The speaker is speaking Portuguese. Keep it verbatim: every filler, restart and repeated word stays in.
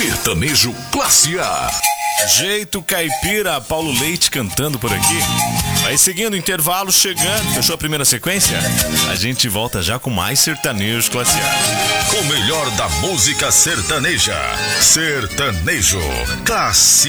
Sertanejo Classe A. Jeito caipira, Paulo Leite cantando por aqui. Vai seguindo o intervalo, chegando. Fechou a primeira sequência? A gente volta já com mais Sertanejo Classe A. O melhor da música sertaneja. Sertanejo Classe